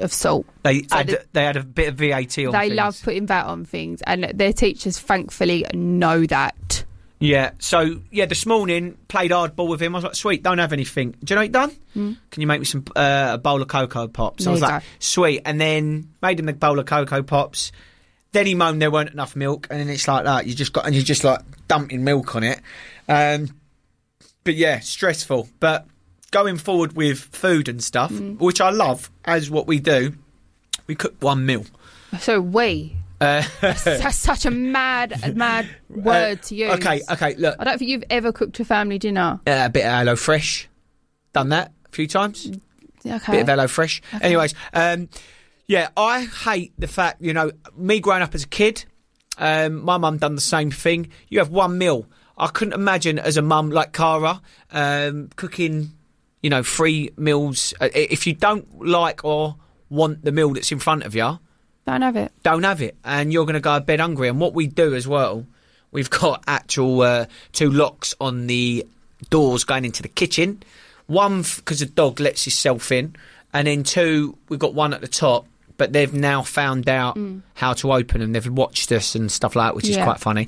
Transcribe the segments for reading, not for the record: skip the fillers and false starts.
of salt. They had a bit of VAT on things. They love putting VAT on things, and their teachers, thankfully, know that. Yeah, so, this morning, played hardball with him. I was like, sweet, don't have anything. Do you know what he'd done? Can you make me some a bowl of Cocoa Pops? I was like, sweet. And then made him the bowl of Cocoa Pops. Then he moaned there weren't enough milk. And then it's like that. You're just like dumping milk on it. But yeah, stressful. But going forward with food and stuff, which I love, as what we do, we cook one meal. So that's such a mad word to use. Okay, look. I don't think you've ever cooked a family dinner. A bit of HelloFresh. Done that a few times. Okay. Bit of HelloFresh. Okay. Anyways, I hate the fact, me growing up as a kid, my mum done the same thing. You have one meal. I couldn't imagine as a mum like Cara cooking, 3 meals. If you don't like or want the meal that's in front of you, don't have it. And you're going to go to bed hungry. And what we do as well, we've got actual 2 locks on the doors going into the kitchen. One, because the dog lets himself in. And then 2, we've got one at the top. But they've now found out how to open them. They've watched us and stuff like that, which is quite funny.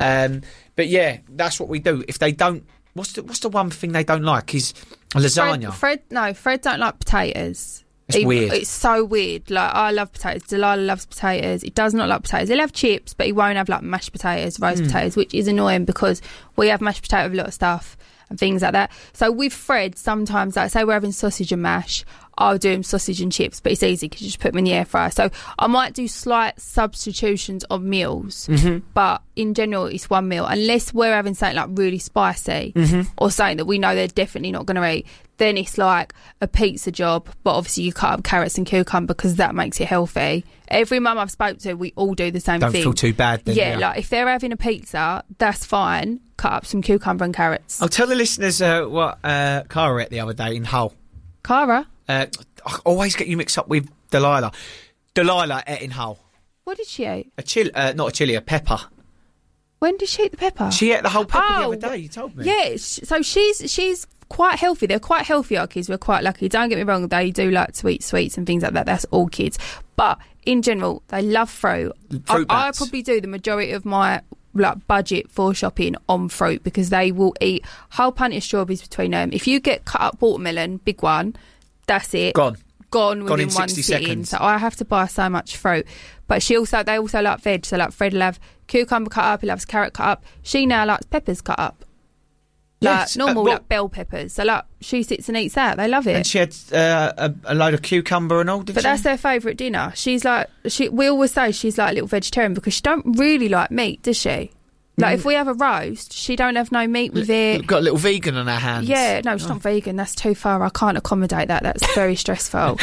But yeah, that's what we do. If they don't... What's the one thing they don't like is lasagna. Fred don't like potatoes. It's weird. It's so weird. Like, I love potatoes. Delilah loves potatoes. He does not like potatoes. He'll have chips, but he won't have like mashed potatoes, roast potatoes, which is annoying because we have mashed potato with a lot of stuff and things like that. So with Fred, sometimes, like say we're having sausage and mash, I'll do him sausage and chips, but it's easy because you just put them in the air fryer. So I might do slight substitutions of meals, but in general, it's one meal. Unless we're having something like really spicy or something that we know they're definitely not going to eat, then it's like a pizza job, but obviously you cut up carrots and cucumber because that makes it healthy. Every mum I've spoke to, we all do the same thing. Don't feel too bad then. Yeah, like if they're having a pizza, that's fine. Cut up some cucumber and carrots. I'll tell the listeners what Cara ate the other day in Hull. Cara? I always get you mixed up with Delilah. Delilah ate in Hull. What did she eat? A pepper. When did she eat the pepper? She ate the whole pepper the other day, you told me. Yeah, so she's quite healthy. They're quite healthy, our kids. We're quite lucky. Don't get me wrong, they do like to eat sweets and things like that. That's all kids. But in general, they love fruit. I probably do the majority of my budget for shopping on fruit because they will eat whole pint of strawberries between them. If you get cut up watermelon, big one, that's it. Gone within in 60 one sitting. seconds. So I have to buy so much fruit. But they also like veg. So like Fred will have cucumber cut up, he loves carrot cut up. She now likes peppers cut up. Like normal like bell peppers. So like she sits and eats that. They love it. And she had a load of cucumber and all, did she? But that's their favourite dinner. She's like we always say she's like a little vegetarian because she don't really like meat, does she? Like if we have a roast, she don't have no meat with it. Got a little vegan on her hands. Yeah, no, she's not vegan. That's too far. I can't accommodate that. That's very stressful.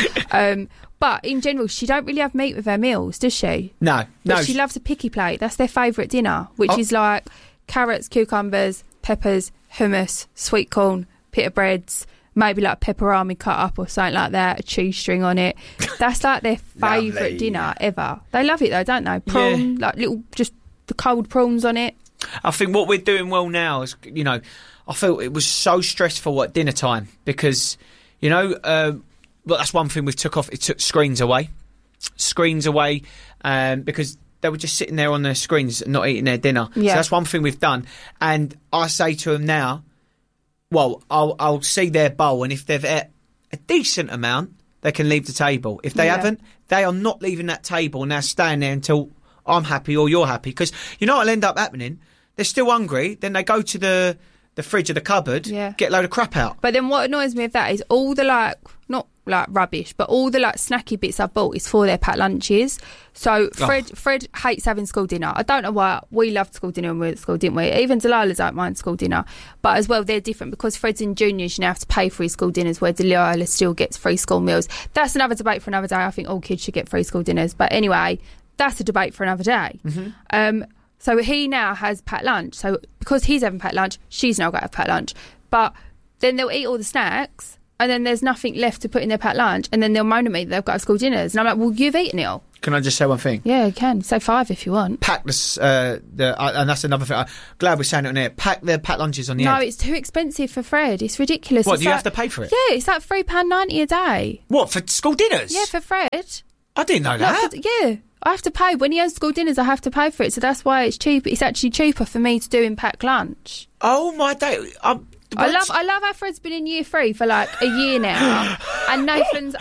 But in general, she don't really have meat with her meals, does she? No. But she loves a picky plate. That's their favourite dinner, which is like carrots, cucumbers, peppers, hummus, sweet corn, pita breads, maybe like pepperami cut up or something like that, a cheese string on it. That's like their favourite dinner ever. They love it though, don't they? Prawn, like little, just the cold prawns on it. I think what we're doing well now is, I felt it was so stressful at dinner time because, that's one thing we've took off. It took screens away because they were just sitting there on their screens not eating their dinner. Yeah. So that's one thing we've done. And I say to them now, well, I'll see their bowl, and if they've ate a decent amount, they can leave the table. If they haven't, they are not leaving that table, and they're staying there until I'm happy or you're happy. Because you know what'll end up happening? They're still hungry, then they go to the fridge or the cupboard, get a load of crap out. But then what annoys me with that is all the not rubbish, but all the snacky bits I've bought is for their packed lunches. So Fred hates having school dinner. I don't know why. We loved school dinner when we were at school, didn't we? Even Delilah don't mind school dinner. But as well, they're different because Fred's in juniors, you now have to pay for his school dinners, where Delilah still gets free school meals. That's another debate for another day. I think all kids should get free school dinners. But anyway, that's a debate for another day. So he now has packed lunch. So because he's having packed lunch, she's now got to have packed lunch. But then they'll eat all the snacks, and then there's nothing left to put in their packed lunch, and then they'll moan at me that they've got to have school dinners. And I'm like, well, you've eaten it all. Can I just say one thing? Yeah, you can. Say 5 if you want. Pack this, and that's another thing. I'm glad we're saying it on air. Pack the packed lunches on the No, end. it's too expensive for Fred. It's ridiculous. What, it's do you have to pay for it? Yeah, it's like £3.90 a day. What, for school dinners? Yeah, for Fred. I didn't know that. Yeah, I have to pay. When he has school dinners, I have to pay for it. So that's why it's cheap. It's actually cheaper for me to do in packed lunch. Oh, my day. I love how Fred's been in year 3 for like a year now, and Nathan's.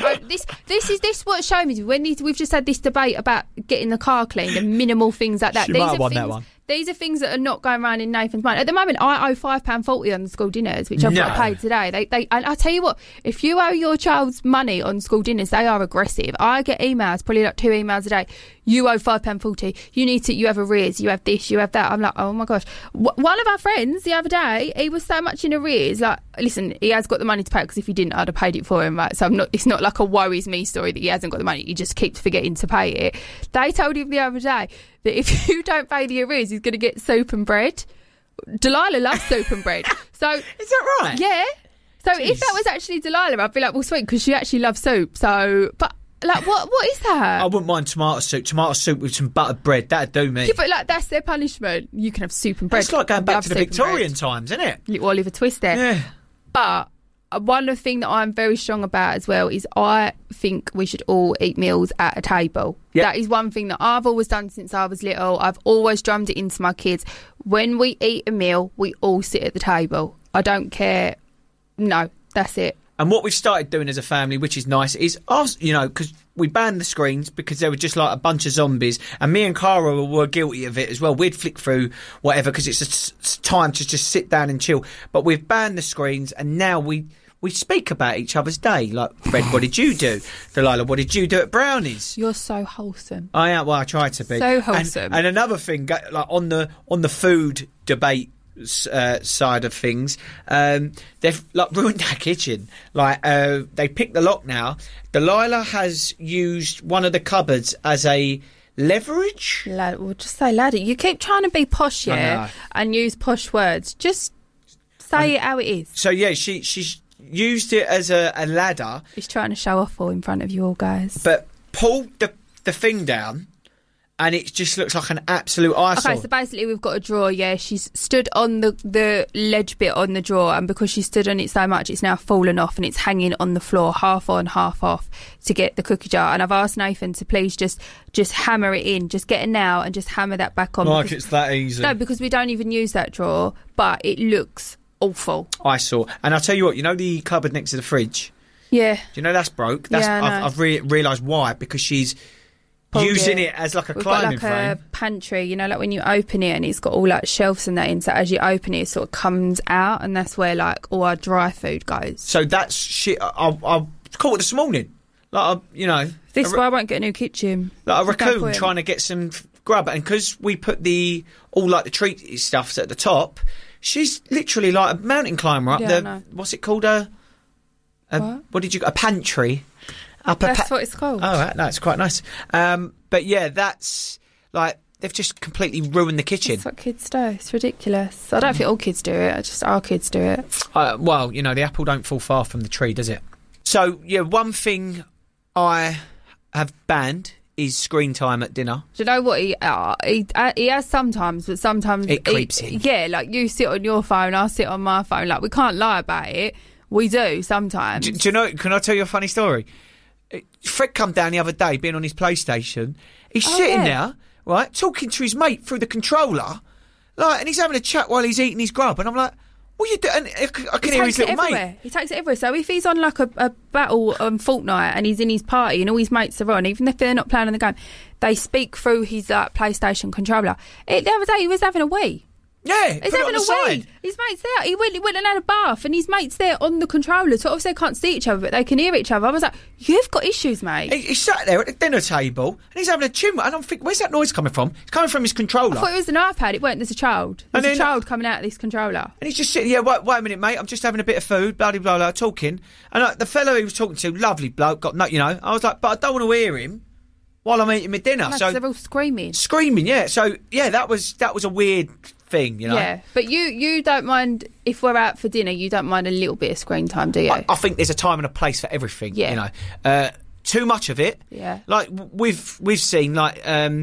This what showed me when we've just had this debate about getting the car cleaned and minimal things like that. She might have won that one. These are things that are not going around in Nathan's mind. At the moment, I owe £5.40 on the school dinners, which I've got to pay today. And I tell you what, if you owe your child's money on school dinners, they are aggressive. I get emails, probably like 2 emails a day. You owe £5.40. You have arrears. You have this. You have that. I'm like, oh my gosh. One of our friends the other day, he was so much in arrears. Like, listen, he has got the money to pay it because if he didn't, I'd have paid it for him. Right? So it's not like a worries me story that he hasn't got the money. He just keeps forgetting to pay it. They told him the other day that if you don't pay the arrears, he's going to get soup and bread. Delilah loves soup and bread. So is that right? Yeah. So Jeez. if that was actually Delilah, I'd be like, well, sweet, because she actually loves soup. So, but like, what is that? I wouldn't mind tomato soup with some buttered bread. That'd do me. Yeah, but like that's their punishment. You can have soup and bread. It's like going back Love to the soup and bread. Victorian times, isn't it? Little Oliver Twist there. Yeah. But one thing that I'm very strong about as well is I think we should all eat meals at a table. Yep. That is one thing that I've always done since I was little. I've always drummed it into my kids. When we eat a meal, we all sit at the table. I don't care. No, that's it. And what we've started doing as a family, which is nice, is us, because we banned the screens because they were just like a bunch of zombies. And me and Cara were guilty of it as well. We'd flick through whatever because it's time to just sit down and chill. But we've banned the screens, and now we speak about each other's day. Like, Fred, what did you do? Delilah, what did you do at Brownies? You're so wholesome. I am. Well, I try to be. So wholesome. And another thing, like on the food debate side of things, they've like ruined our kitchen. Like they picked the lock now. Delilah has used one of the cupboards as a leverage. We'll just say ladder. You keep trying to be posh, yeah, and use posh words. Just say it how it is. So yeah, she's used it as a ladder. He's trying to show off all in front of you all, guys. But pulled the thing down, and it just looks like an absolute eyesore. Okay, so basically we've got a drawer, yeah. She's stood on the ledge bit on the drawer, and because she stood on it so much, it's now fallen off and it's hanging on the floor, half on, half off, to get the cookie jar. And I've asked Nathan to please just hammer it in. Just get a nail and just hammer that back on. Like it's that easy. No, because we don't even use that drawer, but it looks awful. Eyesore. And I'll tell you what, the cupboard next to the fridge? Yeah. Do you know that's broke? I've realised why. Because she's using it as like a climbing frame. We've got like a pantry, like when you open it and it's got all like shelves and that in, so as you open it, it sort of comes out, and that's where like all our dry food goes. So that's shit. I caught it this morning. Like, This is why I won't get a new kitchen. Like a raccoon trying to get some grub. And because we put all the treat stuffs at the top, she's literally like a mountain climber up what's it called? A pantry. That's what it's called. Oh, right. No, it's quite nice. But yeah, that's like they've just completely ruined the kitchen. That's what kids do. It's ridiculous. I don't think all kids do it. Just our kids do it. Well, the apple don't fall far from the tree, does it? So yeah, one thing I have banned is screen time at dinner. Do you know what he has sometimes, but sometimes it creeps in. Yeah, like you sit on your phone, I sit on my phone. Like we can't lie about it. We do sometimes. Do you know? Can I tell you a funny story? Fred come down the other day, being on his PlayStation. He's sitting there, right, talking to his mate through the controller, and he's having a chat while he's eating his grub. And I'm like, what are you doing? I can hear his little mate. He takes it everywhere. So if he's on like a battle on Fortnite and he's in his party and all his mates are on, even if they're not playing on the game, they speak through his PlayStation controller. The other day he was having a wee. Yeah, he's having a wee. His mate's there. He went and had a bath, and his mate's there on the controller. So obviously they can't see each other, but they can hear each other. I was like, "You've got issues, mate." He sat there at the dinner table, and he's having a chin, and I'm thinking, "Where's that noise coming from?" It's coming from his controller. I thought it was an iPad. It weren't. There's a child. There's a child coming out of this controller, and he's just sitting. Yeah, wait a minute, mate. I'm just having a bit of food. Blah blah blah. Talking, and the fellow he was talking to, lovely bloke, got no. I was like, but I don't want to hear him while I'm eating my dinner. No, so they're all screaming. Yeah. So yeah, that was a weird thing, Yeah, but you don't mind if we're out for dinner. You don't mind a little bit of screen time, do you? I think there's a time and a place for everything. Yeah. too much of it. Yeah. Like we've seen like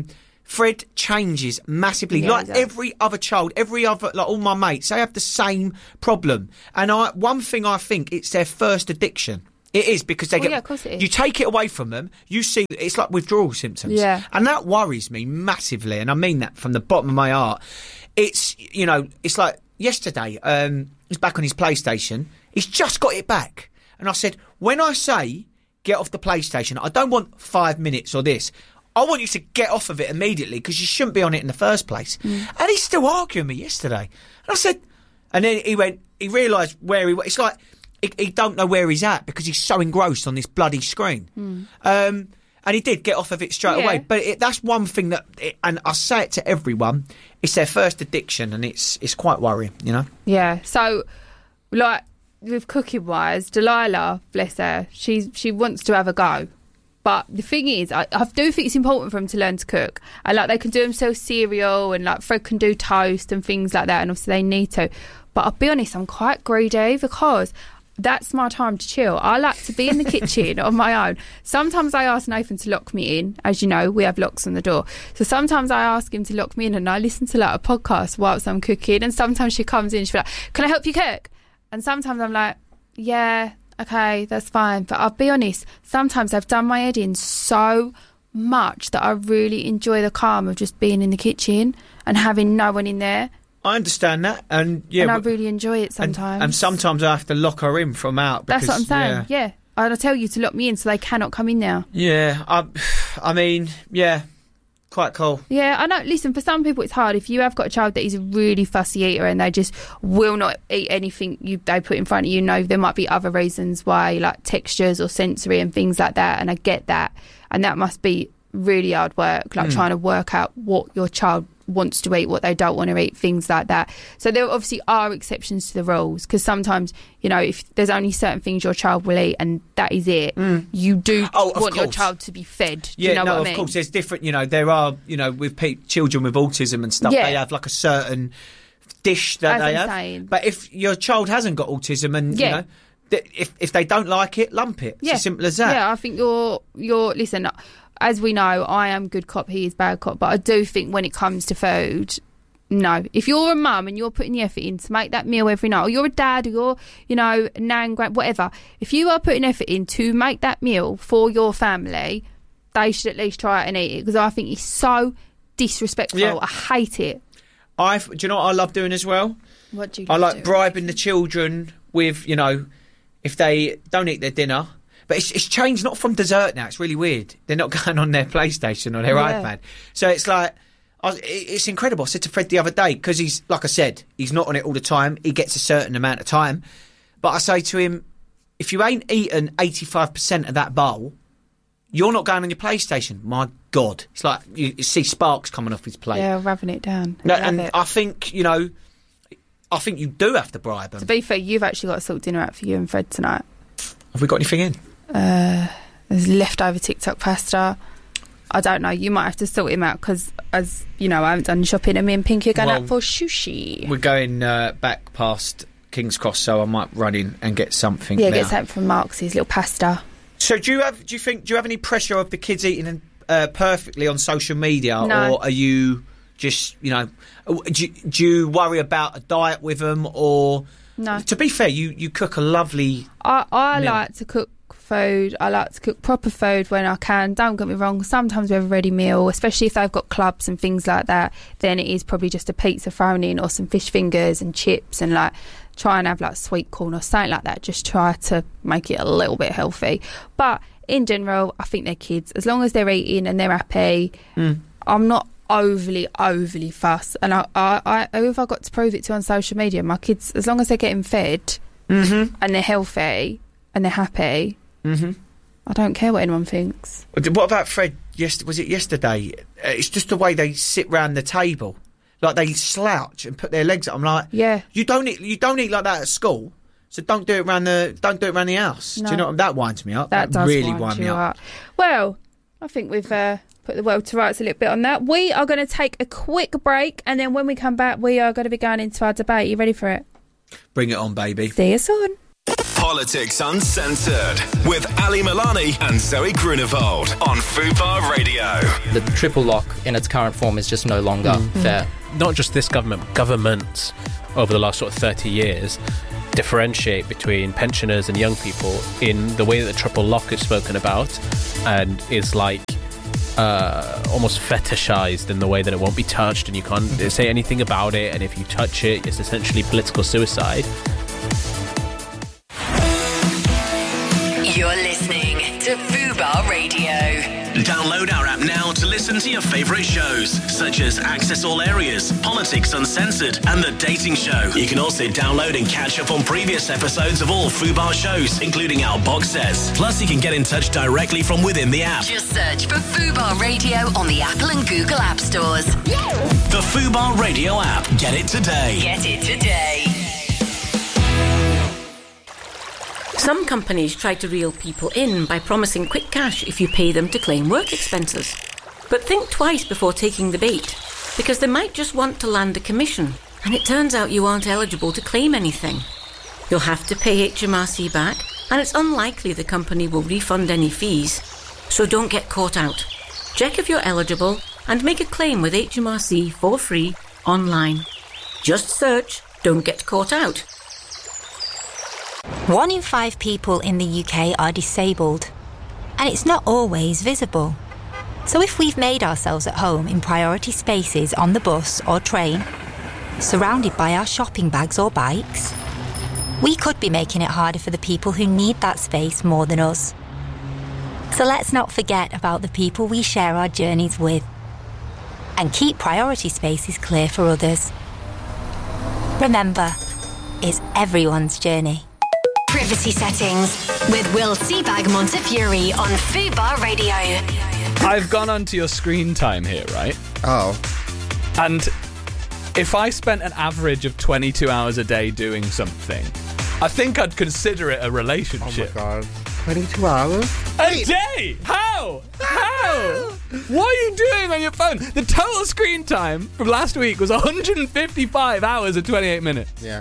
Fred changes massively. Yeah, like every other child, like all my mates, they have the same problem. And one thing I think it's their first addiction. It is because they of course it is. You take it away from them, you see it's like withdrawal symptoms. Yeah. And that worries me massively, and I mean that from the bottom of my heart. It's it's like yesterday, he's back on his PlayStation. He's just got it back. And I said, when I say get off the PlayStation, I don't want 5 minutes or this. I want you to get off of it immediately because you shouldn't be on it in the first place. And he's still arguing with me yesterday. And I said, and then he realised where he was. It's like, he don't know where he's at because he's so engrossed on this bloody screen. And he did get off of it straight away. But that's one thing and I say it to everyone, it's their first addiction and it's quite worrying, you know? Yeah. So, like, with cooking-wise, Delilah, bless her, she wants to have a go. But the thing is, I do think it's important for them to learn to cook. And, like, they can do themselves cereal and, like, Fred can do toast and things like that. And obviously they need to. But I'll be honest, I'm quite greedy because that's my time to chill. I like to be in the kitchen on my own. Sometimes I ask Nathan to lock me in. As you know, we have locks on the door. So sometimes I ask him to lock me in and I listen to like a podcast whilst I'm cooking. And sometimes she comes in and she'll be like, can I help you cook? And sometimes I'm like, yeah, okay, that's fine. But I'll be honest, sometimes I've done my head in so much that I really enjoy the calm of just being in the kitchen and having no one in there. I understand that, and I really enjoy it sometimes. And sometimes I have to lock her in from out. Because, that's what I'm saying. Yeah, I'll tell you to lock me in so they cannot come in now. Yeah, I mean, yeah, quite cool. Yeah, I know. Listen, for some people it's hard. If you have got a child that is a really fussy eater and they just will not eat anything they put in front of you, there might be other reasons why, like textures or sensory and things like that. And I get that, and that must be really hard work, like trying to work out what your child wants to eat, what they don't want to eat, things like that. So there obviously are exceptions to the rules because sometimes, if there's only certain things your child will eat and that is it, you do want your child to be fed. Do you know what I mean? Of course, there's different, there are, with children with autism and stuff, they have like a certain dish that they have. Saying. But if your child hasn't got autism and, if they don't like it, lump it. It's as simple as that. Yeah, I think you're listen, as we know, I am good cop, he is bad cop, but I do think when it comes to food, no. If you're a mum and you're putting the effort in to make that meal every night, or you're a dad, or you're, nan, grand, whatever, if you are putting effort in to make that meal for your family, they should at least try it and eat it, because I think it's so disrespectful. Yeah. I hate it. Do you know what I love doing as well? What do you I like bribing the children with, if they don't eat their dinner. But it's changed, not from dessert now. It's really weird. They're not going on their PlayStation or their iPad. So it's like, it's incredible. I said to Fred the other day, because he's, like I said, he's not on it all the time. He gets a certain amount of time. But I say to him, if you ain't eaten 85% of that bowl, you're not going on your PlayStation. My God. It's like you see sparks coming off his plate. Yeah, rubbing it down. I think, I think you do have to bribe them. To be fair, you've actually got a salt dinner out for you and Fred tonight. Have we got anything in? There's leftover TikTok pasta. I don't know. You might have to sort him out because, as you know, I haven't done shopping, and me and Pinky are going out for sushi. We're going back past King's Cross, so I might run in and get something. Yeah, get something from Mark's little pasta. So, do you have any pressure of the kids eating perfectly on social media, no. Or are you just do you worry about a diet with them, or? No. To be fair, you cook a lovely I meal. like to cook food. I like to cook proper food when I can. Don't get me wrong, sometimes we have a ready meal, especially if they've got clubs and things like that, then it is probably just a pizza thrown in or some fish fingers and chips, and like try and have like sweet corn or something like that. Just try to make it a little bit healthy. But in general, I think they're kids. As long as they're eating and they're happy, I'm not overly fussed, and I who have I got to prove it to on social media? My kids, as long as they're getting fed and they're healthy and they're happy, I don't care what anyone thinks. What about Fred? Was it yesterday? It's just the way they sit round the table, like they slouch and put their legs up. I'm like, yeah, you don't eat like that at school, so don't do it around the house. No. Do you know that winds me up? That does really wind me up. Well, I think we've put the world to rights a little bit on that. We are going to take a quick break, and then when we come back, we are going to be going into our debate. You ready for it? Bring it on, baby. See you soon. Politics Uncensored with Ali Milani and Zoe Grunewald on Fubar Radio. The triple lock in its current form is just no longer fair. Not just this government, governments over the last sort of 30 years differentiate between pensioners and young people in the way that the triple lock is spoken about, and is like almost fetishized in the way that it won't be touched and you can't say anything about it, and if you touch it, it's essentially political suicide. You're listening to Fubar Radio. Download our app now to listen to your favourite shows, such as Access All Areas, Politics Uncensored, and The Dating Show. You can also download and catch up on previous episodes of all Fubar shows, including our box sets. Plus, you can get in touch directly from within the app. Just search for Fubar Radio on the Apple and Google App Stores. The Fubar Radio app. Get it today. Get it today. Some companies try to reel people in by promising quick cash if you pay them to claim work expenses. But think twice before taking the bait, because they might just want to land a commission, and it turns out you aren't eligible to claim anything. You'll have to pay HMRC back, and it's unlikely the company will refund any fees. So don't get caught out. Check if you're eligible and make a claim with HMRC for free online. Just search "Don't Get Caught Out." 1 in 5 people in the UK are disabled, and it's not always visible. So if we've made ourselves at home in priority spaces on the bus or train, surrounded by our shopping bags or bikes, we could be making it harder for the people who need that space more than us. So let's not forget about the people we share our journeys with, and keep priority spaces clear for others. Remember, it's everyone's journey. Privacy settings with Will Seabag Montefiore on Fubar Radio. I've gone onto your screen time here, right? Oh. And if I spent an average of 22 hours a day doing something, I think I'd consider it a relationship. Oh my God. 22 hours? A day? How? What are you doing on your phone? The total screen time from last week was 155 hours and 28 minutes. Yeah.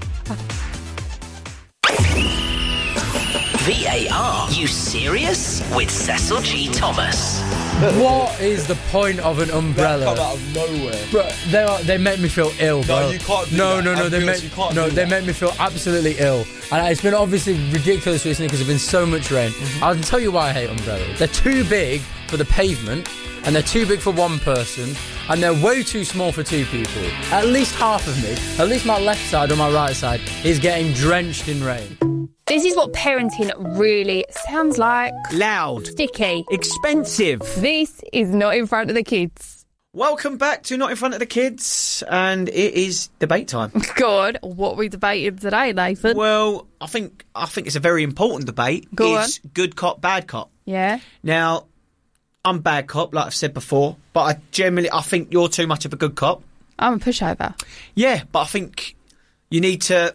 VAR, you serious? With Cecil G. Thomas. What is the point of an umbrella? That come out of nowhere. Bro, they make me feel ill, bro. No, you can't do that. No, they make me feel absolutely ill. And it's been obviously ridiculous recently because there's been so much rain. I'll tell you why I hate umbrellas. They're too big for the pavement, and they're too big for one person, and they're way too small for two people. At least half of me, at least my left side or my right side, is getting drenched in rain. This is what parenting really sounds like. Loud. Sticky. Expensive. This is not in front of the kids. Welcome back to Not in Front of the Kids, and it is debate time. God, what we debated today, Nathan? Well, I think it's a very important debate. Go on. Good cop, bad cop. Yeah. Now, I'm bad cop, like I've said before, but I think you're too much of a good cop. I'm a pushover. Yeah, but I think you need to,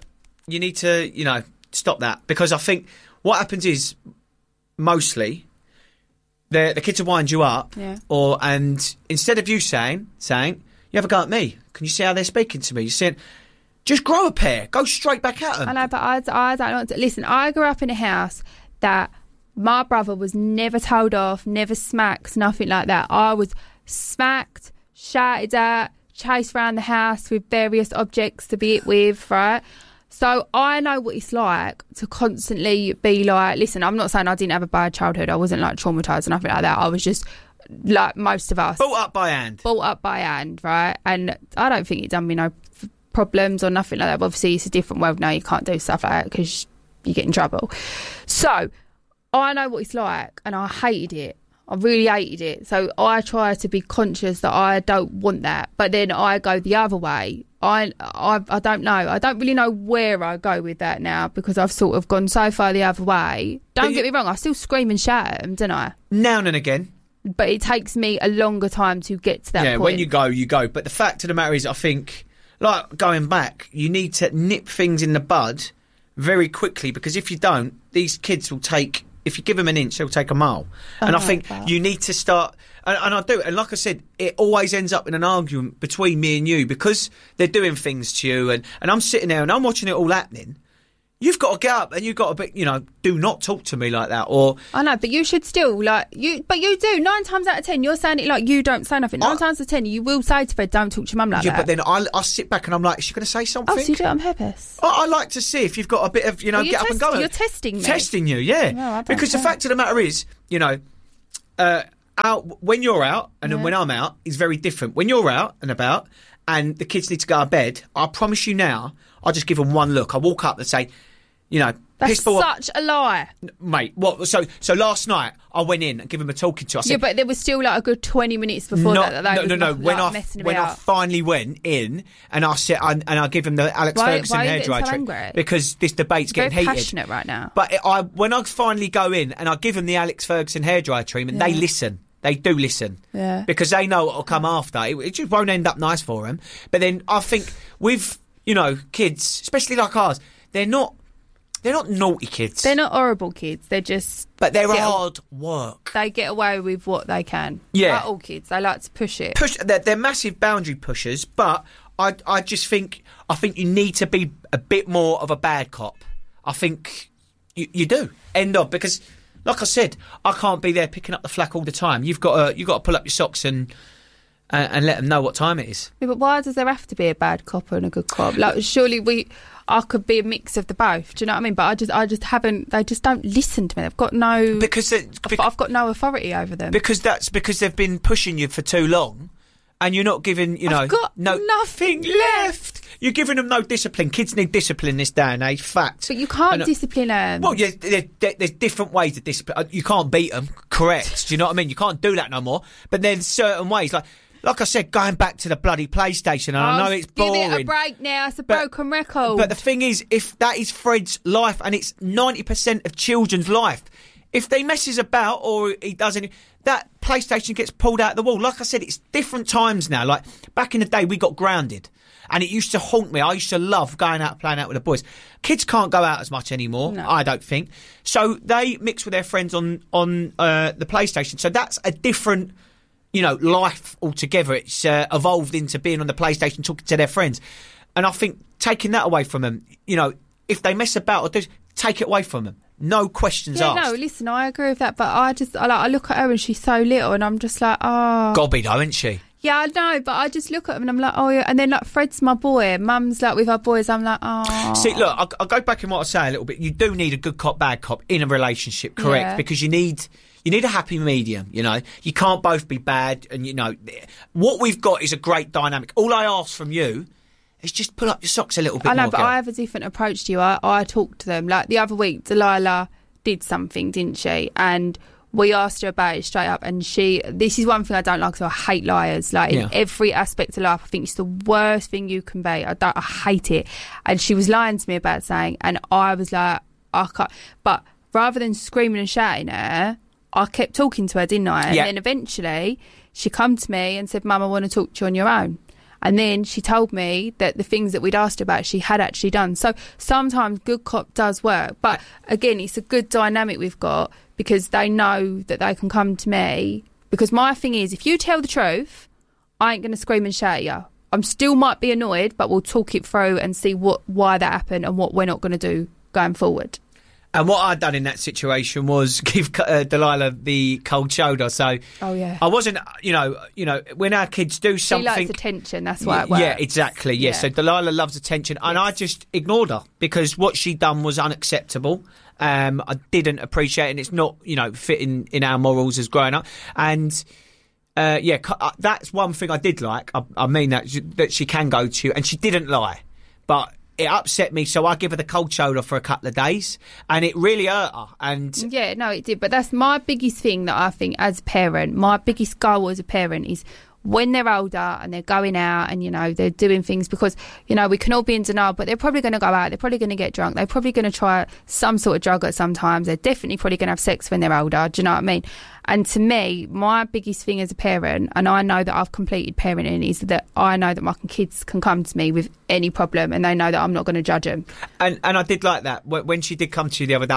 stop that, because I think what happens is mostly the kids will wind you up, and instead of you saying you have a go at me. Can you see how they're speaking to me? You're saying, just grow a pair, go straight back at them. I know, but I don't know. Listen, I grew up in a house that my brother was never told off, never smacked, nothing like that. I was smacked, shouted at, chased around the house with various objects to be hit with, right? So I know what it's like to constantly be like, listen, I'm not saying I didn't have a bad childhood. I wasn't like traumatised or nothing like that. I was just like most of us. Brought up by hand, right? And I don't think it done me no problems or nothing like that. But obviously, it's a different world now. You can't do stuff like that because you get in trouble. So I know what it's like, and I hated it. I really hated it. So I try to be conscious that I don't want that. But then I go the other way. I don't know. I don't really know where I go with that now, because I've sort of gone so far the other way. Don't get me wrong, I still scream and shout at them, don't I? Now and again. But it takes me a longer time to get to that point. Yeah, when you go. But the fact of the matter is, I think, like going back, you need to nip things in the bud very quickly, because if you don't, these kids will take... If you give them an inch, they'll take a mile. And I think you need to start... And I do. And like I said, it always ends up in an argument between me and you, because they're doing things to you. And I'm sitting there and I'm watching it all happening. You've got to get up and you've got to be, do not talk to me like that. Or I know, but you should still but you do. 9 times out of 10, you're saying it like you don't say nothing. 9 times out of 10, you will say to Fred, "Don't talk to your mum like that." Yeah, but then I sit back and I'm like, "Is she going to say something?" Oh, so you do it on purpose? I like to see if you've got a bit of, get up and go. You're testing me. Testing you, yeah. No, because the fact of the matter is, out when you're out and then when I'm out is very different. When you're out and about and the kids need to go to bed, I promise you now, I just give them one look. I walk up and say, that's such a lie, mate. What? So last night I went in and gave him a talking to. I said, yeah, but there was still like a good 20 minutes before that. No. When I finally went in and I said, and I give him the Alex Ferguson hairdryer trick because this debate's getting heated. Very passionate right now. But when I finally go in and I give them the Alex Ferguson hairdryer treatment, they listen. They do listen. Yeah. Because they know what'll come after. It just won't end up nice for them. But then I think with kids, especially like ours, they're not naughty kids. They're not horrible kids. They're just... But they're hard work. They get away with what they can. Yeah. Like all kids. They like to push it. They're massive boundary pushers, but I just think you need to be a bit more of a bad cop. I think you do. End of. Because, like I said, I can't be there picking up the flack all the time. You've got to pull up your socks and let them know what time it is. Yeah, but why does there have to be a bad cop and a good cop? Like, surely I could be a mix of the both. Do you know what I mean? But I just haven't. They just don't listen to me. They've got no. I've got no authority over them. Because they've been pushing you for too long, and you're not giving. I've got nothing left. You're giving them no discipline. Kids need discipline this day and age. Fact. But you can't discipline them. Well, yeah, there's different ways to discipline. You can't beat them. Correct. Do you know what I mean? You can't do that no more. But there's certain ways Like I said, going back to the bloody PlayStation, and I know it's boring. Give it a break now. It's a broken record. But the thing is, if that is Fred's life, and it's 90% of children's life, if they messes about or he doesn't, that PlayStation gets pulled out of the wall. Like I said, it's different times now. Like back in the day, we got grounded, and it used to haunt me. I used to love going out playing out with the boys. Kids can't go out as much anymore, no. I don't think. So they mix with their friends on the PlayStation. So that's a different... life altogether. It's evolved into being on the PlayStation, talking to their friends. And I think taking that away from them, if they mess about or take it away from them. No questions asked. No, listen, I agree with that. But I look at her and she's so little and I'm just like, oh. Gobby though, isn't she? Yeah, I know, but I just look at them and I'm like, oh yeah. And then Fred's my boy. Mum's with our boys. I'm like, oh. See, look, I'll go back in what I say a little bit. You do need a good cop, bad cop in a relationship, correct? Yeah. Because you need a happy medium, You can't both be bad and, what we've got is a great dynamic. All I ask from you is just pull up your socks a little bit more. I know, but I have a different approach to you. I talk to them. Like the other week, Delilah did something, didn't she? And we asked her about it straight up and this is one thing I don't like, so I hate liars. In every aspect of life, I think it's the worst thing you can be. I hate it. And she was lying to me about saying, and I was like, I can't. But rather than screaming and shouting at her, I kept talking to her, didn't I? And then eventually she come to me and said, Mum, I want to talk to you on your own. And then she told me that the things that we'd asked about, she had actually done. So sometimes good cop does work. But again, it's a good dynamic we've got because they know that they can come to me. Because my thing is, if you tell the truth, I ain't going to scream and shout at you. I still might be annoyed, but we'll talk it through and see why that happened and what we're not going to do going forward. And what I'd done in that situation was give Delilah the cold shoulder. So I wasn't, when our kids do something... She likes attention, that's why it works. Yeah, exactly, yeah. So Delilah loves attention. And I just ignored her because what she'd done was unacceptable. I didn't appreciate it and it's not, fitting in our morals as growing up. And... that's one thing I did like. I mean that she can go to you, and she didn't lie. But... it upset me, so I give her the cold shoulder for a couple of days, and it really hurt her. And yeah, no, it did. But that's my biggest thing that I think as a parent, my biggest goal as a parent is when they're older and they're going out and, they're doing things because, we can all be in denial, but they're probably going to go out, they're probably going to get drunk, they're probably going to try some sort of drug at some times, they're definitely probably going to have sex when they're older, do you know what I mean? And to me, my biggest thing as a parent, and I know that I've completed parenting, is that I know that my kids can come to me with any problem and they know that I'm not going to judge them. And I did like that. When she did come to you the other day,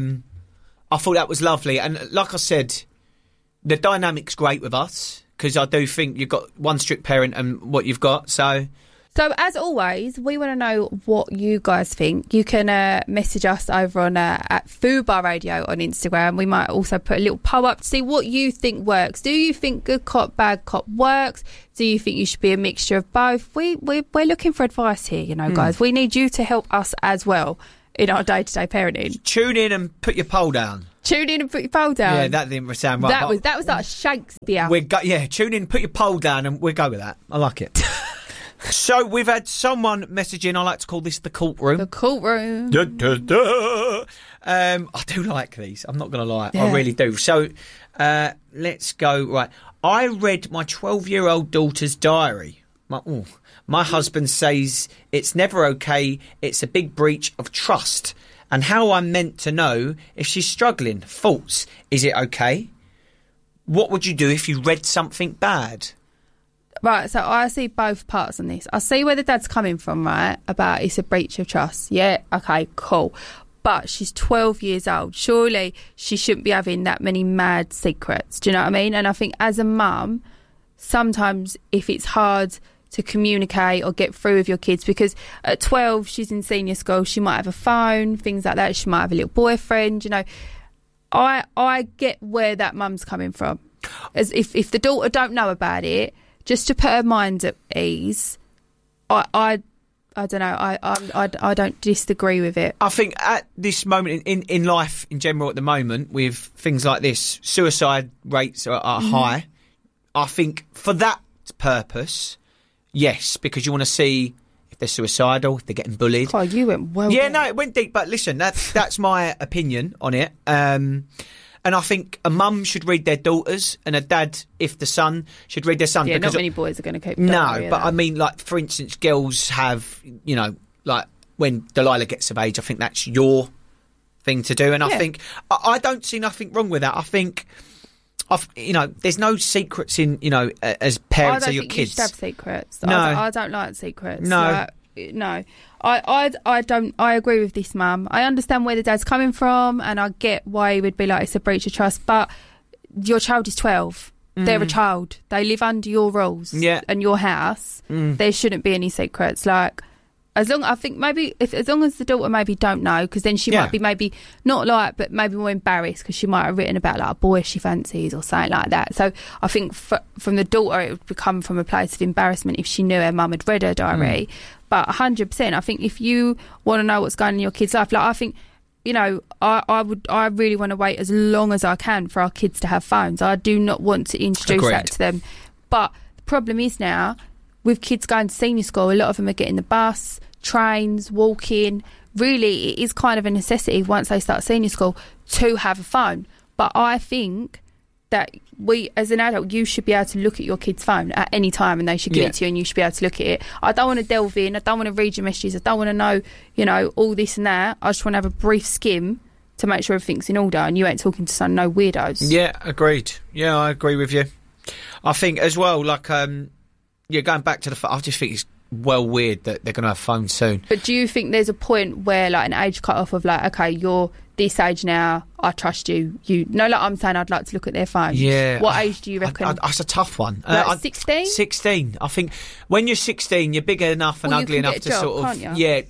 I thought that was lovely. And like I said, the dynamic's great with us. Because I do think you've got one strict parent and what you've got, so So, as always, we want to know what you guys think. You can message us over on at Fubar Radio on Instagram. We might also put a little poll up to see what you think works. Do you think good cop, bad cop works? Do you think you should be a mixture of both? We're looking for advice here, you know, guys. We need you to help us as well in our day-to-day parenting. Tune in and put your poll down. Tune in and put your poll down. Yeah, that didn't sound right. That was like Shakespeare. Tune in, put your poll down, and we'll go with that. I like it. So we've had someone message in. I like to call this the courtroom. The courtroom. Da, da, da. I do like these. I'm not going to lie. Yeah. I really do. So let's go. Right. I read my 12-year-old daughter's diary. My husband says it's never okay. It's a big breach of trust. And how I'm meant to know if she's struggling. Thoughts. Is it okay? What would you do if you read something bad? Right, so I see both parts on this. I see where the dad's coming from, right, about it's a breach of trust. Yeah, okay, cool. But she's 12 years old. Surely she shouldn't be having that many mad secrets. Do you know what I mean? And I think as a mum, sometimes if it's hard to communicate or get through with your kids, because at 12 she's in senior school, she might have a phone, things like that. She might have a little boyfriend, you know. I get where that mum's coming from. As if the daughter don't know about it, just to put her mind at ease, I don't know. I don't disagree with it. I think at this moment in life in general, at the moment, with things like this, suicide rates are high. I think for that purpose, yes, because you want to see if they're suicidal, if they're getting bullied. Oh, you went well. Yeah, no, it went deep. But listen, that's my opinion on it. And I think a mum should read their daughters, and a dad, if the son, should read their son. Yeah, because not many boys are going to keep. No, but I mean, like, for instance, girls have, you know, like when Delilah gets of age, I think that's your thing to do. And I think I don't see nothing wrong with that. I think, you know, there's no secrets in, you know, as parents of your kids. I don't think you should have secrets. No, I don't like secrets. No. No, I don't. I agree with this mum. I understand where the dad's coming from, and I get why he would be like it's a breach of trust. But your child is 12. They're a child. They live under your rules and your house. There shouldn't be any secrets. Like, as long as the daughter maybe don't know, because then she might be maybe not like, but maybe more embarrassed because she might have written about like a boy she fancies or something like that. So I think from the daughter it would come from a place of embarrassment if she knew her mum had read her diary. But 100%, I think if you want to know what's going on in your kid's life, like I think, you know, I really want to wait as long as I can for our kids to have phones. I do not want to introduce that to them. But the problem is now, with kids going to senior school, a lot of them are getting the bus, trains, walking. Really, it is kind of a necessity once they start senior school to have a phone. But I think that as an adult, you should be able to look at your kid's phone at any time, and they should give it to you, and you should be able to look at it. I don't want to delve in. I don't want to read your messages. I don't want to know, you know, all this and that. I just want to have a brief skim to make sure everything's in order, and you ain't talking to some no weirdos. Yeah, agreed. Yeah, I agree with you. I think as well, like, going back to the I just think it's well weird that they're going to have phones soon. But do you think there's a point where, like, an age cut off of, like, okay, you're this age now, I trust you. Like I'm saying, I'd like to look at their phone. Yeah. What age do you reckon? That's a tough one. Like 16? 16. I think when you're 16, you're big enough and ugly enough to sort of... Yeah,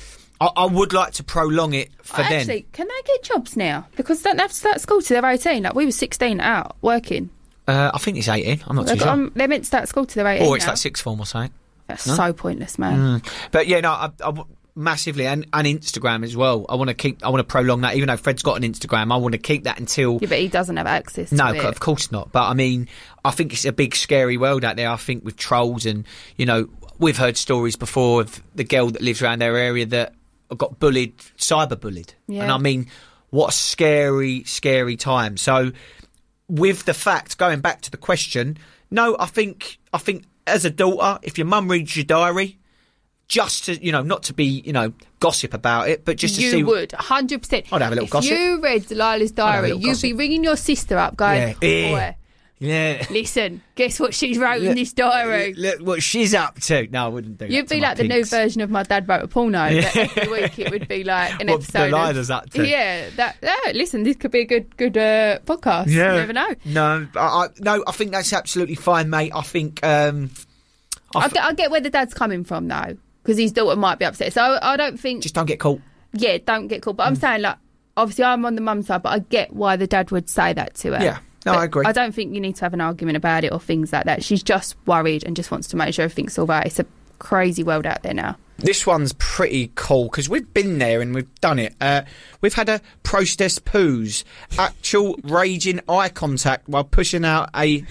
I would like to prolong it for them. Actually, can they get jobs now? Because they don't have to start school till they're 18. Like, we were 16 out working. I think it's 18. I'm not too sure. They're meant to start school till they're 18 Or it's like sixth form or something. That's so pointless, man. But yeah, no, I massively, and Instagram as well. I want to prolong that. Even though Fred's got an Instagram, I want to keep that until... Yeah, but he doesn't have access to it. No, of course not. But I mean, I think it's a big scary world out there. I think with trolls, and, you know, we've heard stories before of the girl that lives around their area that got bullied, cyber bullied. Yeah. And I mean, what a scary, scary time. So with the fact, going back to the question, no, I think as a daughter, if your mum reads your diary, just to, you know, not to be, you know, gossip about it, but just to see... You would, 100%. I'd have a little gossip. If you read Delilah's diary, you'd be ringing your sister up going, boy, listen, guess what she's wrote in this diary? Look what she's up to. No, I wouldn't do that. You'd be like the new version of My Dad Wrote a Porno. That every week it would be like an episode Delilah's up to. Yeah, listen, this could be a good podcast. Yeah. You never know. No, I think that's absolutely fine, mate. I think I get where the dad's coming from, though, because his daughter might be upset. So I don't think... Just don't get caught. Yeah, don't get caught. But I'm saying, like, obviously I'm on the mum side, but I get why the dad would say that to her. Yeah, no, I agree. I don't think you need to have an argument about it or things like that. She's just worried and just wants to make sure everything's all right. It's a crazy world out there now. This one's pretty cool because we've been there and we've done it. We've had a protest poos, actual raging eye contact while pushing out a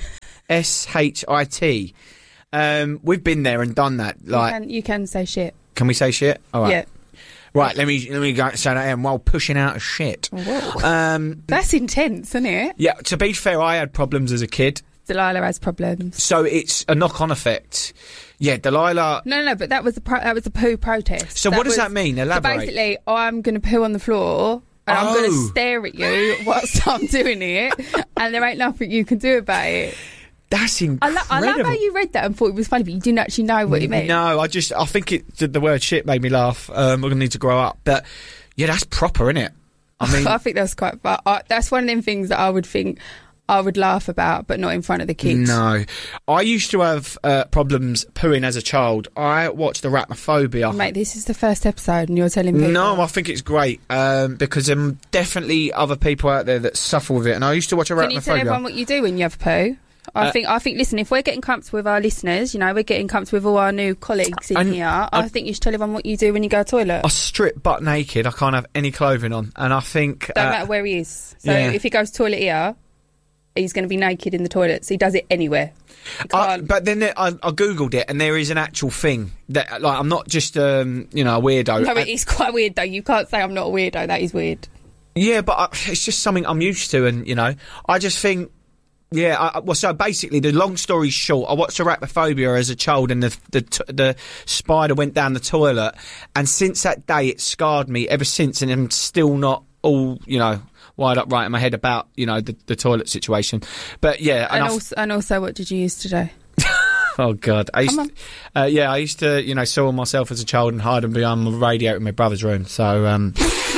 SHIT. We've been there and done that. Like, you can say shit. Can we say shit? All right. Yeah. Right, let me go and say that while pushing out a shit. That's intense, isn't it? Yeah, to be fair, I had problems as a kid. Delilah has problems. So it's a knock-on effect. Yeah, Delilah... No, but that was a poo protest. So what does that mean? Elaborate. So basically, I'm going to poo on the floor and I'm going to stare at you whilst I'm doing it, and there ain't nothing you can do about it. That's incredible. I love how you read that and thought it was funny, but you didn't actually know what it meant. No, I think the word shit made me laugh. We're going to need to grow up. But, yeah, that's proper, isn't it? I mean... I think that's quite... that's one of them things that I would think... I would laugh about, but not in front of the kids. No. I used to have problems pooing as a child. I watched Arachnophobia. Mate, this is the first episode and you're telling me... No, I think it's great because there are definitely other people out there that suffer with it. And I used to watch Arachnophobia. Can you tell everyone what you do when you have poo? I think, listen, if we're getting comfortable with our listeners, we're getting comfortable with all our new colleagues in here, I think you should tell everyone what you do when you go to the toilet. I strip butt naked. I can't have any clothing on. And I think... Don't matter where he is. So if he goes to the toilet here... He's going to be naked in the toilet, so he does it anywhere. But then I googled it, and there is an actual thing that, like, I'm not just a weirdo. No, it is quite weird though. You can't say I'm not a weirdo. That is weird. Yeah, but it's just something I'm used to, and I just think, so basically, the long story short, I watched Arachnophobia as a child, and the spider went down the toilet, and since that day, it scarred me ever since, and I'm still not all wired up right in my head about the toilet situation. But yeah, and also what did you use today? Oh God, I used to saw myself as a child and hide behind the radiator in my brother's room. So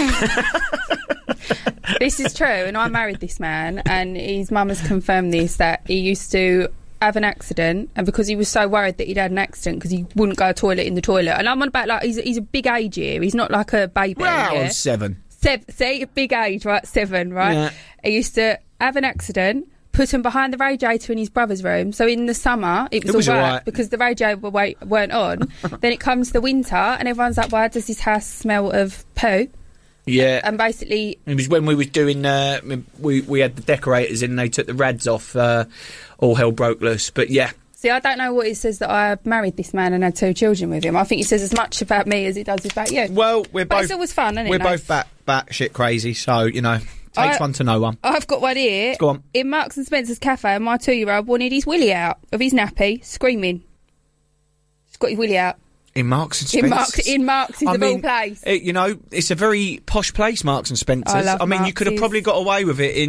this is true, and I married this man, and his mum has confirmed this, that he used to have an accident, and because he was so worried that he'd had an accident because he wouldn't go to the toilet in the toilet, and I'm on about, like, he's a big age here, he's not like a baby. Well, 7. Say big age, right? 7, right? Yeah. He used to have an accident, put him behind the radiator in his brother's room. So in the summer, it was all right because the radiator weren't on. Then it comes the winter, and everyone's like, "Why does this house smell of poo?" Yeah, and basically, it was when we was doing. We had the decorators in, and they took the rads off. All hell broke loose. But yeah. See, I don't know what it says that I married this man and had 2 children with him. I think it says as much about me as it does about you. Well, it's always fun, isn't it? We're both bat shit crazy, so takes one to know one. I've got one here. Go on. In Marks and Spencer's cafe, my 2-year-old wanted his willy out of his nappy, screaming. He's got his willy out. In Marks and Spencer's? In Marks is the real place. It's a very posh place, Marks and Spencer's. I mean, you could have probably got away with it in,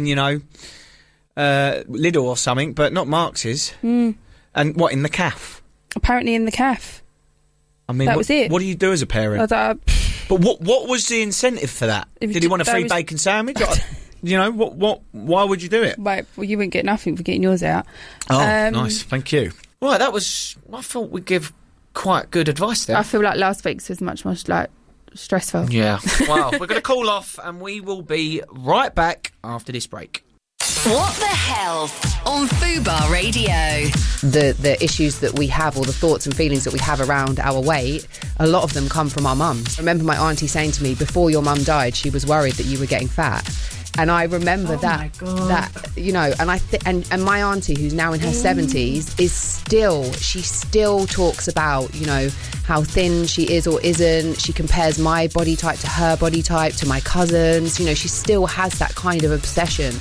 Lidl or something, but not Marks's. And what, in the calf? Apparently in the calf. I mean, that was it. What do you do as a parent? But what was the incentive for that? Did he want a free bacon sandwich? Why would you do it? Right, well, you wouldn't get nothing for getting yours out. Oh, nice, thank you. Right, I thought we'd give quite good advice there. I feel like last week's was much more stressful. Yeah. Well, we're going to call off, and we will be right back after this break. What the Health on Fubar Radio. The issues that we have, or the thoughts and feelings that we have around our weight, a lot of them come from our mums. I remember my auntie saying to me, before your mum died, she was worried that you were getting fat. And I remember and my auntie, who's now in her 70s, she still talks about, how thin she is or isn't. She compares my body type to her body type, to my cousins. She still has that kind of obsession.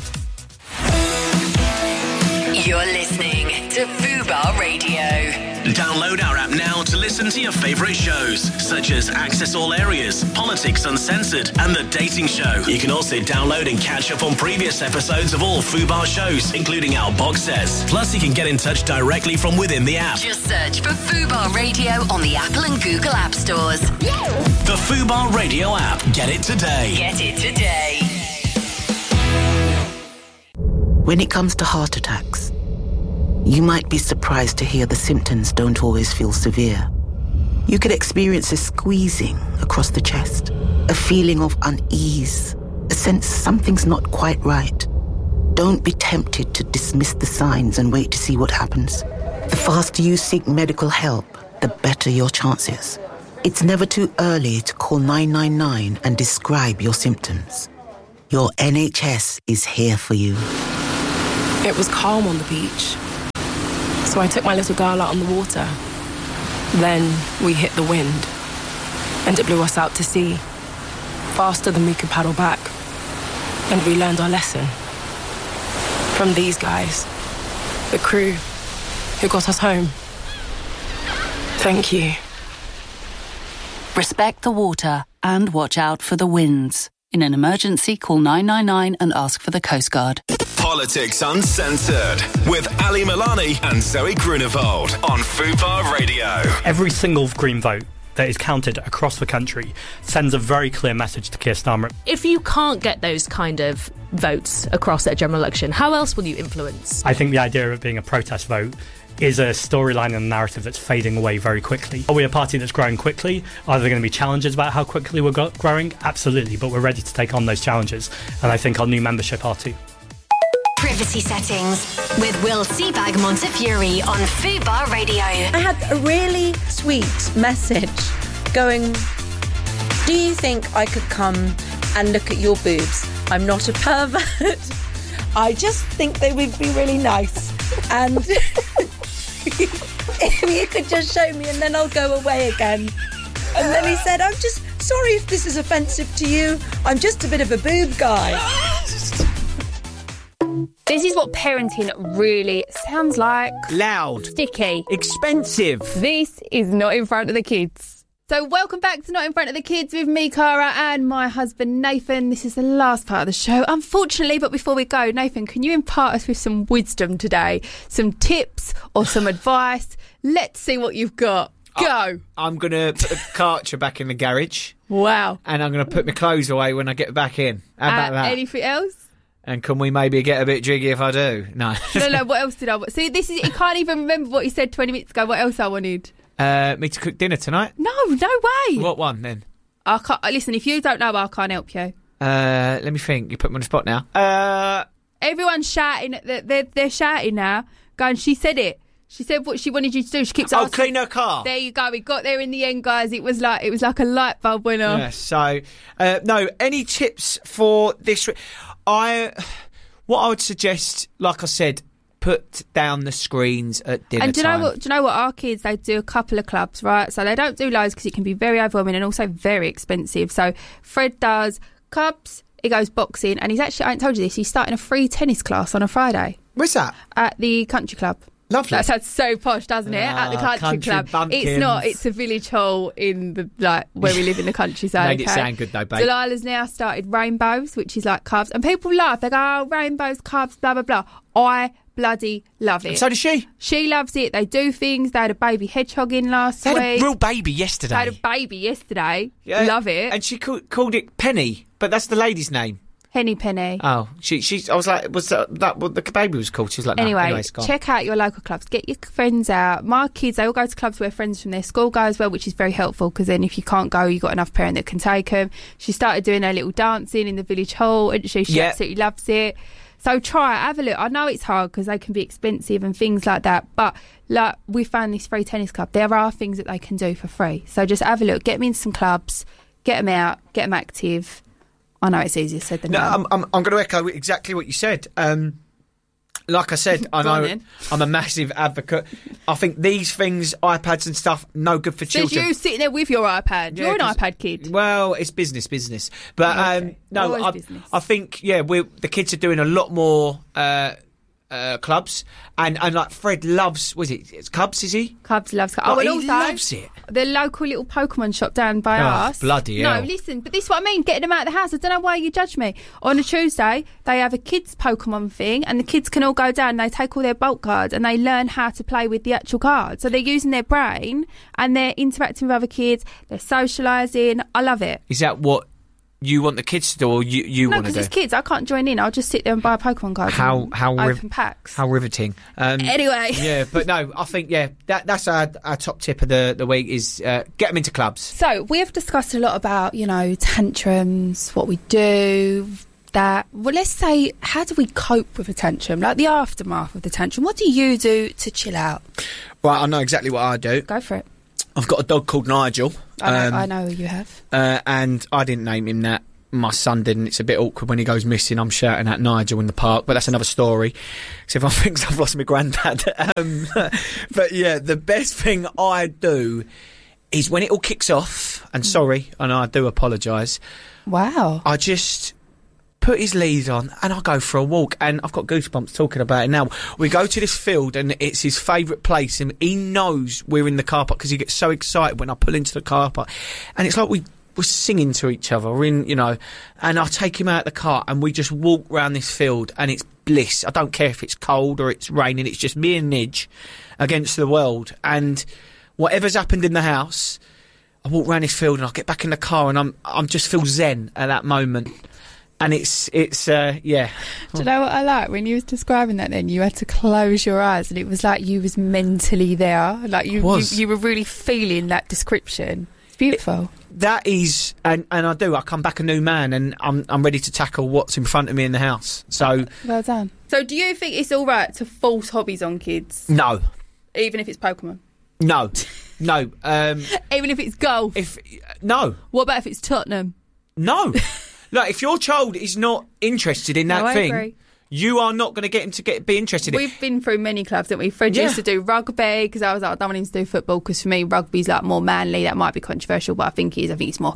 You're listening to Fubar Radio. Download our app now to listen to your favourite shows, such as Access All Areas, Politics Uncensored, and The Dating Show. You can also download and catch up on previous episodes of all Fubar shows, including our box sets. Plus, you can get in touch directly from within the app. Just search for Fubar Radio on the Apple and Google App Stores. The Fubar Radio app. Get it today. Get it today. When it comes to heart attacks, You might be surprised to hear the symptoms don't always feel severe. You could experience a squeezing across the chest, a feeling of unease, a sense something's not quite right. Don't be tempted to dismiss the signs and wait to see what happens. The faster you seek medical help, the better your chances. It's never too early to call 999 and describe your symptoms. Your NHS is here for you. It was calm on the beach, so I took my little girl out on the water. Then we hit the wind, and it blew us out to sea, faster than we could paddle back. And we learned our lesson. From these guys, the crew, who got us home. Thank you. Respect the water and watch out for the winds. In an emergency, call 999 and ask for the Coast Guard. Politics Uncensored with Ali Milani and Zoe Grunewald on Fubar Radio. Every single Green vote that is counted across the country sends a very clear message to Keir Starmer. If you can't get those kind of votes across at a general election, how else will you influence? I think the idea of it being a protest vote is a storyline and a narrative that's fading away very quickly. Are we a party that's growing quickly? Are there going to be challenges about how quickly we're growing? Absolutely, but we're ready to take on those challenges, and I think our new membership are too. Privacy Settings with Will Seabag Montefiore on Fubar Radio. I had a really sweet message going, do you think I could come and look at your boobs? I'm not a pervert. I just think they would be really nice. And if you could just show me and then I'll go away again. And then he said, I'm just sorry if this is offensive to you. I'm just a bit of a boob guy. This is what parenting really sounds like. Loud. Sticky. Expensive. This is Not in Front of the Kids. So welcome back to Not in Front of the Kids with me, Cara, and my husband, Nathan. This is the last part of the show, unfortunately, but before we go, Nathan, can you impart us with some wisdom today? Some tips or some advice? Let's see what you've got. Go. I'm going to put the Karcher back in the garage. Wow. And I'm going to put my clothes away when I get back in. How about that? Anything else? And can we maybe get a bit jiggy if I do? No. No, what else did I want? See, this is, he can't even remember what he said 20 minutes ago. What else I wanted? Me to cook dinner tonight? No way. What one then? I can't. Listen, if you don't know, I can't help you. Let me think. You put me on the spot now. Everyone's shouting. They're shouting now. Going, she said it. She said what she wanted you to do. She keeps asking. Clean her car. There you go. We got there in the end, guys. It was like a light bulb went off. Yeah, so, no, any tips for this? What I would suggest, like I said, put down the screens at dinner and do time. you know what? Our kids, they do a couple of clubs, right? So they don't do loads because it can be very overwhelming and also very expensive. So Fred does clubs, he goes boxing, and he's actually, I haven't told you this, he's starting a free tennis class on a Friday. Where's that? At the country club. Lovely. That sounds so posh, doesn't it? At the country club. Bumpkins. It's not. It's a village hall in the where we live in the countryside. Made it sound good though, babe. Delilah's now started rainbows, which is like carbs, and people laugh. They go, "Oh, rainbows, carbs, blah blah blah." I bloody love it. And so does she. She loves it. They do things. They had a baby hedgehog in last week. They had a real baby yesterday. They had a baby yesterday. Yeah. Love it. And she called it Penny, but that's the lady's name. Henny Penny. Oh, she. I was like, was that what the baby was called? She was like, no. Anyway, check out your local clubs. Get your friends out. My kids, they all go to clubs where friends from their school go as well, which is very helpful because then if you can't go, you've got enough parent that can take them. She started doing her little dancing in the village hall, and she absolutely loves it. So try it, have a look. I know it's hard because they can be expensive and things like that, but like we found this free tennis club. There are things that they can do for free. So just have a look. Get them in some clubs. Get them out. Get them active. I know it's easier said than done. I'm going to echo exactly what you said. Like I said, I know I'm a massive advocate. I think these things, iPads and stuff, no good for children. So you sitting there with your iPad. You're an iPad kid. Well, it's business. But okay. no, I think the kids are doing a lot more clubs, and like Fred loves. Was it Cubs? Is he? Cubs loves. Oh, and he also loves it. The local little Pokemon shop down by us. Bloody hell. No, listen, but this is what I mean. Getting them out of the house. I don't know why you judge me. On a Tuesday, they have a kids Pokemon thing, and the kids can all go down. And they take all their bulk cards, and they learn how to play with the actual cards. So they're using their brain, and they're interacting with other kids. They're socialising. I love it. Is that what you want the kids to do, or you No, want to because do? it's kids. I can't join in. I'll just sit there and buy Pokemon cards. Open packs. How riveting. Anyway. Yeah, but no, I think, that's our top tip of the week is get them into clubs. So we have discussed a lot about, tantrums, what we do, that. Well, let's say, how do we cope with a tantrum? Like the aftermath of the tantrum. What do you do to chill out? Right, I know exactly what I do. Go for it. I've got a dog called Nigel. I know who you have. And I didn't name him that. My son didn't. It's a bit awkward when he goes missing. I'm shouting at Nigel in the park, but that's another story. So everyone thinks I've lost my granddad. But yeah, the best thing I do is when it all kicks off, and sorry, and I do apologise. Wow. I just put his lead on and I go for a walk, and I've got goosebumps talking about it now. We go to this field and it's his favourite place, and he knows we're in the car park because he gets so excited when I pull into the car park, and it's like we're singing to each other. We're in, and I take him out of the car and we just walk around this field, and it's bliss. I don't care if it's cold or it's raining. It's just me and Nidge against the world, and whatever's happened in the house, I walk around this field and I get back in the car and I'm just feel zen at that moment. And it's yeah. Do you know what I like? When you was describing that then, you had to close your eyes and it was like you was mentally there. Like you were really feeling that description. It's beautiful. That is, and I come back a new man, and I'm ready to tackle what's in front of me in the house. So well done. So do you think it's all right to force hobbies on kids? No. Even if it's Pokemon? No. Even if it's golf? No. What about if it's Tottenham? No. Look, if your child is not interested in that thing, agree. You are not going to get him to be interested in it. We've been through many clubs, haven't we? Fred used to do rugby because I was like, I don't want him to do football because for me, rugby's like more manly. That might be controversial, but I think it's more...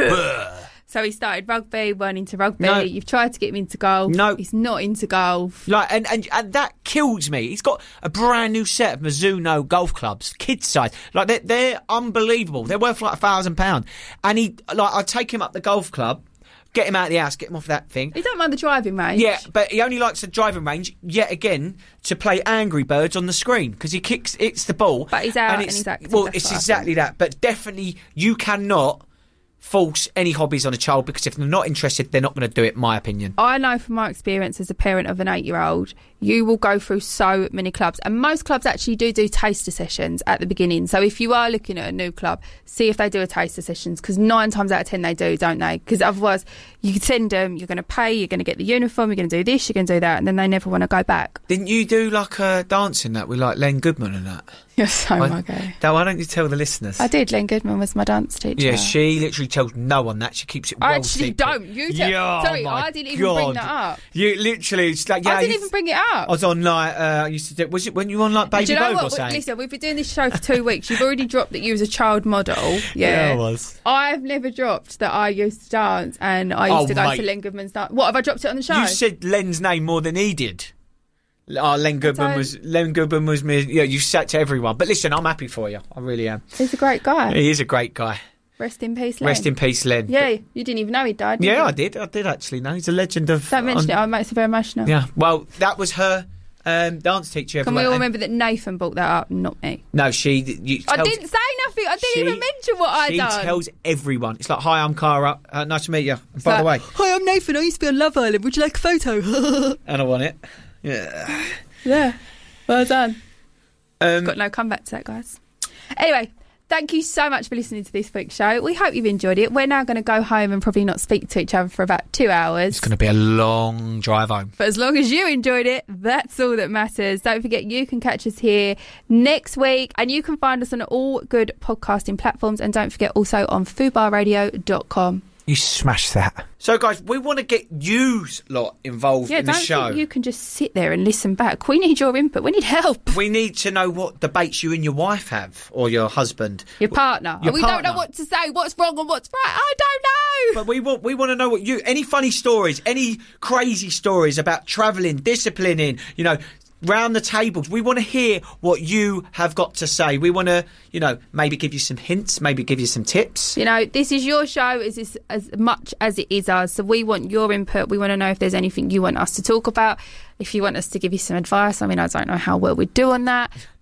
So he started rugby, weren't into rugby. No. You've tried to get him into golf. No. He's not into golf. Like, and that kills me. He's got a brand new set of Mizuno golf clubs, kids size. Like, they're unbelievable. They're worth like £1,000. And I take him up the golf club, get him out of the house, get him off that thing. He don't mind the driving range. Yeah, but he only likes the driving range, yet again, to play Angry Birds on the screen, because he hits the ball. But he's out and he's active. Well, it's exactly that. But definitely, you cannot force any hobbies on a child, because if they're not interested, they're not going to do it, my opinion. I know from my experience as a parent of an 8-year-old, you will go through so many clubs, and most clubs actually do taster sessions at the beginning. So if you are looking at a new club, see if they do a taster sessions, because 9 times out of 10 they do, don't they? Because otherwise you could send them, you're going to pay, you're going to get the uniform, you're going to do this, you're going to do that, and then they never want to go back. Didn't you do like a dancing that with like Len Goodman and that? You're so my guy. Why don't you tell the listeners? I did. Len Goodman was my dance teacher. Yeah, she literally tells no one that. She keeps it well I actually secret. don't. You tell. Yeah, Sorry, my I didn't even bring that up. You literally, it's like, I didn't even bring it up. I was on like, I used to do, was it when you were on like Baby Do you know Vogue or what? something? Listen, we've been doing this show for 2 weeks. You've already dropped that you was a child model. Yeah, I was. I've never dropped that I used to dance and I used to go to Len Goodman's dance. What, have I dropped it on the show? You said Len's name more than he did. Len Goodman was me. Yeah, you said to everyone. But listen, I'm happy for you. I really am. He's a great guy. He is a great guy. Rest in peace, Len. Rest in peace, Len. Yeah, you didn't even know he died, did you? I did actually know. He's a legend of... Don't mention it, it makes me very emotional. Yeah, well, that was her dance teacher. Can we all remember that Nathan brought that up, not me? No, I didn't say nothing. I didn't even mention what I done. She tells everyone. It's like, hi, I'm Cara. Nice to meet you. And by the way... Hi, I'm Nathan. I used to be on Love Island. Would you like a photo? And I want it. Yeah. Yeah. Well done. Got no comeback to that, guys. Anyway, thank you so much for listening to this week's show. We hope you've enjoyed it. We're now going to go home and probably not speak to each other for about 2 hours. It's going to be a long drive home. But as long as you enjoyed it, that's all that matters. Don't forget, you can catch us here next week, and you can find us on all good podcasting platforms. And don't forget, also on foodbarradio.com. You smash that. So, guys, we want to get you lot involved in the show. Don't think you can just sit there and listen back. We need your input. We need help. We need to know what debates you and your wife have, or your husband. Your partner. We don't know what to say, what's wrong and what's right. I don't know. But we want to know what any funny stories, any crazy stories about travelling, disciplining, round the tables. We want to hear what you have got to say. We want to, maybe give you some hints, maybe give you some tips. This is your show as much as it is ours. So we want your input. We want to know if there's anything you want us to talk about. If you want us to give you some advice, I don't know how well we do on that.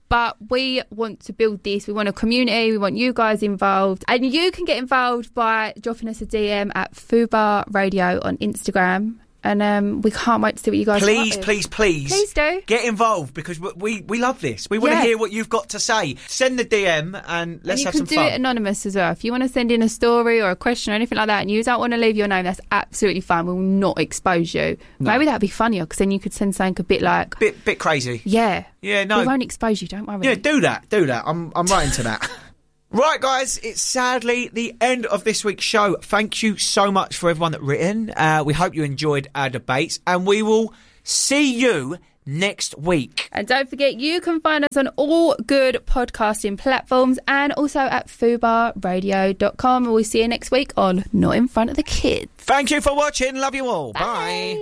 But we want to build this. We want a community. We want you guys involved. And you can get involved by dropping us a DM at Fubar Radio on Instagram. And we can't wait to see what you guys Please do. Get involved, because we love this. We want to hear what you've got to say. Send the DM and let's have some fun. You can do it anonymous as well. If you want to send in a story or a question or anything like that and you don't want to leave your name, that's absolutely fine. We will not expose you. No. Maybe that'd be funnier, because then you could send something a bit like... Bit crazy. Yeah. Yeah, no. We won't expose you, don't worry. Yeah, do that. I'm right into that. Right, guys, it's sadly the end of this week's show. Thank you so much for everyone that written. We hope you enjoyed our debates, and we will see you next week. And don't forget, you can find us on all good podcasting platforms and also at fubarradio.com. And we'll see you next week on Not in Front of the Kids. Thank you for watching. Love you all. Bye.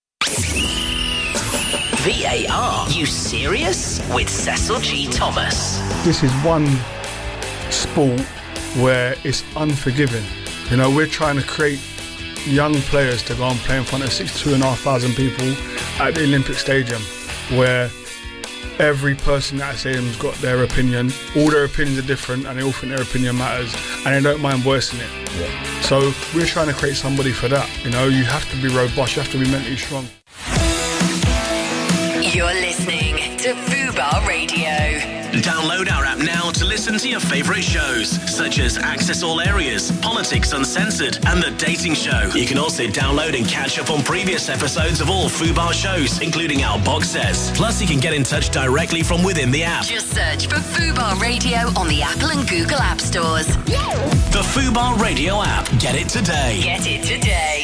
VAR, you serious? With Cecil G. Thomas. This is one sport where it's unforgiving. You know, we're trying to create young players to go and play in front of 62,500 people at the Olympic Stadium, where every person at that stadium's got their opinion. All their opinions are different, and they all think their opinion matters, and they don't mind voicing it. Yeah. So we're trying to create somebody for that. You know, you have to be robust, you have to be mentally strong. You're listening to Fubar Radio. Download our app now to listen to your favourite shows, such as Access All Areas, Politics Uncensored, and The Dating Show. You can also download and catch up on previous episodes of all Fubar shows, including our box sets. Plus, you can get in touch directly from within the app. Just search for Fubar Radio on the Apple and Google App Stores. The Fubar Radio app. Get it today. Get it today.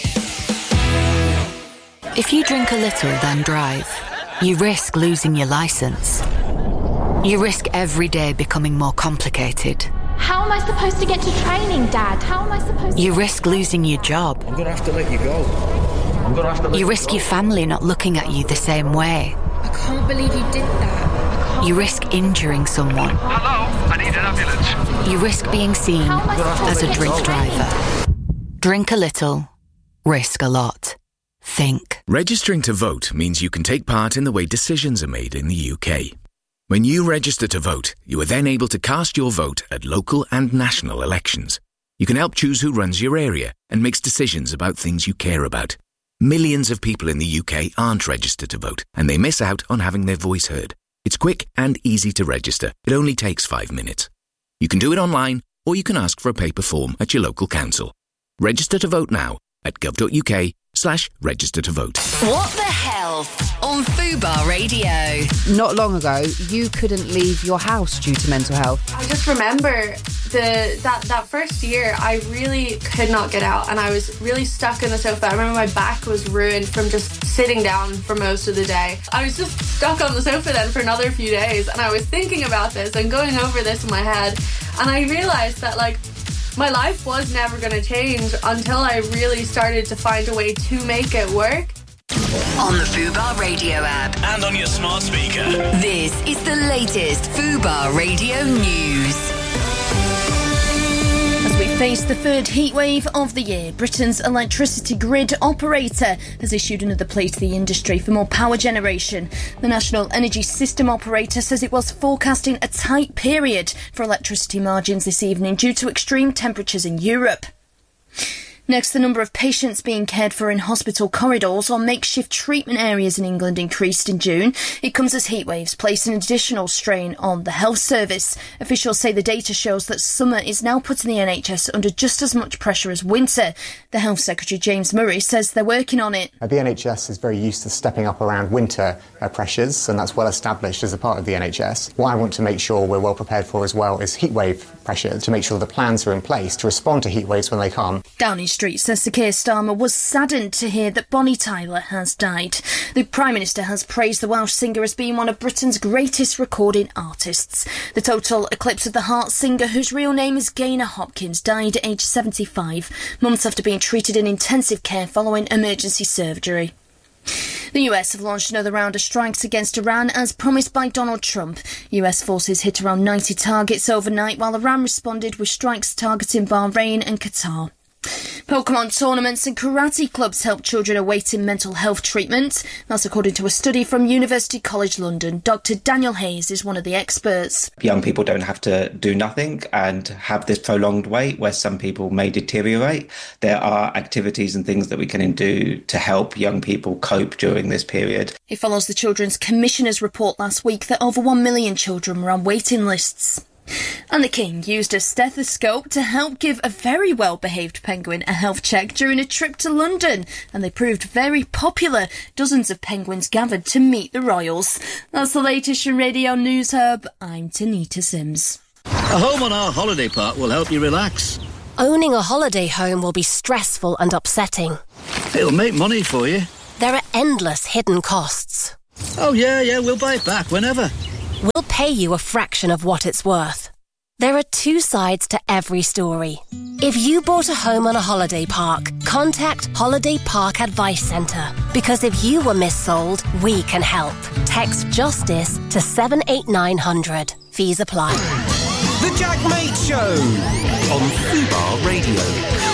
If you drink a little, then drive, you risk losing your licence. You risk every day becoming more complicated. How am I supposed to get to training, Dad? How am I supposed to... You risk losing your job. I'm going to have to let you go. You risk your family not looking at you the same way. I can't believe you did that. You risk injuring someone. Hello, I need an ambulance. You risk being seen as a drink driver. Drink a little, risk a lot. Think. Registering to vote means you can take part in the way decisions are made in the UK. When you register to vote, you are then able to cast your vote at local and national elections. You can help choose who runs your area and makes decisions about things you care about. Millions of people in the UK aren't registered to vote, and they miss out on having their voice heard. It's quick and easy to register. It only takes 5 minutes. You can do it online, or you can ask for a paper form at your local council. Register to vote now at gov.uk/register to vote. What the Health on Fubar Radio. Not long ago, you couldn't leave your house due to mental health. I just remember that first year, I really could not get out, and I was really stuck in the sofa. I remember my back was ruined from just sitting down for most of the day. I was just stuck on the sofa then for another few days, and I was thinking about this and going over this in my head, and I realised that, like, my life was never going to change until I really started to find a way to make it work. On the Fubar Radio app. And on your smart speaker. This is the latest Fubar Radio news. As we face the third heatwave of the year, Britain's electricity grid operator has issued another plea to the industry for more power generation. The National Energy System Operator says it was forecasting a tight period for electricity margins this evening due to extreme temperatures in Europe. Next, the number of patients being cared for in hospital corridors or makeshift treatment areas in England increased in June. It comes as heatwaves place an additional strain on the health service. Officials say the data shows that summer is now putting the NHS under just as much pressure as winter. The Health Secretary, James Murray, says they're working on it. The NHS is very used to stepping up around winter pressures, and that's well established as a part of the NHS. What I want to make sure we're well prepared for as well is heatwave pressure, to make sure the plans are in place to respond to heatwaves when they come. Downing Street says Sir Keir Starmer was saddened to hear that Bonnie Tyler has died. The Prime Minister has praised the Welsh singer as being one of Britain's greatest recording artists. The total eclipse of the heart singer, whose real name is Gaynor Hopkins, died at age 75, months after being treated in intensive care following emergency surgery. The US have launched another round of strikes against Iran as promised by Donald Trump. US forces hit around 90 targets overnight, while Iran responded with strikes targeting Bahrain and Qatar. Pokemon tournaments and karate clubs help children awaiting mental health treatment. That's according to a study from University College London. Dr. Daniel Hayes is one of the experts. Young people don't have to do nothing and have this prolonged wait where some people may deteriorate. There are activities and things that we can do to help young people cope during this period. It follows the Children's Commissioner's report last week that over 1 million children were on waiting lists. And the King used a stethoscope to help give a very well-behaved penguin a health check during a trip to London, and they proved very popular. Dozens of penguins gathered to meet the royals. That's the latest from Radio News Hub. I'm Tanita Sims. A home on our holiday park will help you relax. Owning a holiday home will be stressful and upsetting. It'll make money for you. There are endless hidden costs. Oh, yeah, we'll buy it back whenever. We'll pay you a fraction of what it's worth. There are two sides to every story. If you bought a home on a holiday park, contact Holiday Park Advice Centre. Because if you were missold, we can help. Text JUSTICE to 78900. Fees apply. The Jack Mate Show on Fubar Radio.